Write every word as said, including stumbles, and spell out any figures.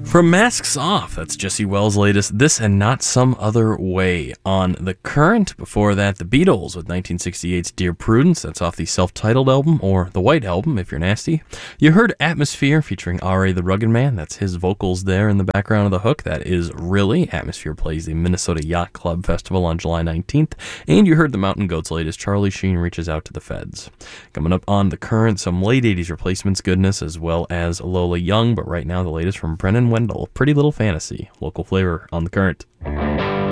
From Masks Off, that's Jesse Wells' latest This and Not Some Other Way. On The Current, before that, The Beatles with nineteen sixty-eight's Dear Prudence, that's off the self-titled album, or the White Album, if you're nasty. You heard Atmosphere featuring R A the Rugged Man, that's his vocals there in the background of the hook, that is Really. Atmosphere plays the Minnesota Yacht Club Festival on July nineteenth, and you heard the Mountain Goats' latest, Charlie Sheen Reaches Out to the Feds. Coming up on The Current, some late eighties replacements goodness, as well as Lola Young, but right now the latest from Brennan Wendell, Pretty Little Fantasy, local flavor on The Current.